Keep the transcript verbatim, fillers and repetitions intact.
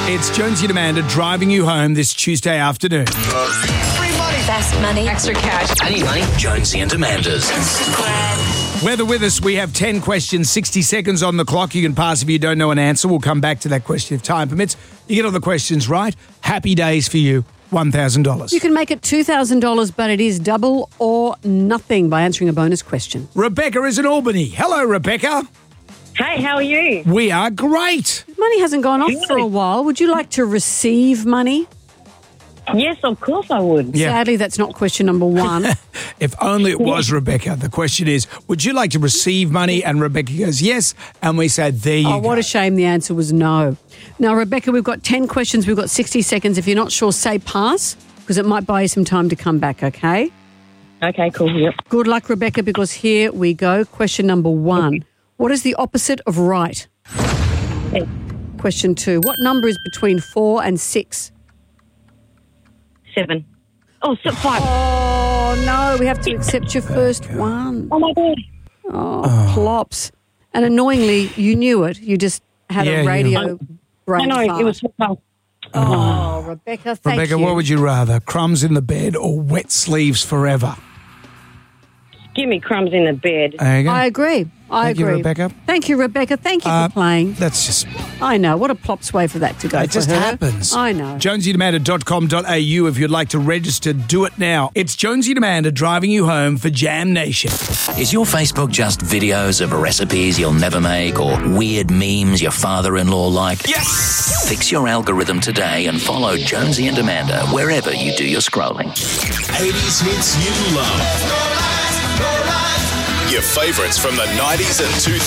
It's Jonesy and Amanda driving you home this Tuesday afternoon. Free money. Best money. Extra cash. I need money. Jonesy and Amanda's. Weather with us. We have ten questions, sixty seconds on the clock. You can pass if you don't know an answer. We'll come back to that question if time permits. You get all the questions right. Happy days for you. one thousand dollars. You can make it two thousand dollars, but it is double or nothing by answering a bonus question. Rebecca is in Albany. Hello, Rebecca. Hey, how are you? We are great. Money hasn't gone off for a while. Would you like to receive money? Yes, of course I would. Yeah. Sadly, that's not question number one. If only it was Rebecca. The question is, would you like to receive money? And Rebecca goes, yes. And we say, there you Oh, go. what a shame the answer was no. Now, Rebecca, we've got ten questions. We've got sixty seconds. If you're not sure, say pass, because it might buy you some time to come back, okay? Okay, cool. Yep. Good luck, Rebecca, because here we go. Question number one. What is the opposite of right? Hey. Question two. What number is between four and six? Seven. Oh, so five. Oh, no, we have to accept your first one. Oh, my God. Oh, plops. And annoyingly, you knew it. You just had Yeah, a you- radio brain I know, fart. it was so fast. Oh, Rebecca, thank Rebecca, you. what would you rather? Crumbs in the bed or wet sleeves forever? Give me crumbs in the bed. There you go. I agree. I Thank you, agree. Rebecca. Thank you, Rebecca. Thank you Uh, for playing. That's just, I know. What a plops way for that to go it for just her. happens. I know. jonesy and amanda dot com dot a u if you'd like to register, do it now. It's Jonesy and Amanda driving you home for Jam Nation. Is your Facebook just videos of recipes you'll never make or weird memes your father-in-law liked? Yes! Fix your algorithm today and follow Jonesy and Amanda wherever you do your scrolling. eighties hits you love. Your favourites from the nineties and two thousands.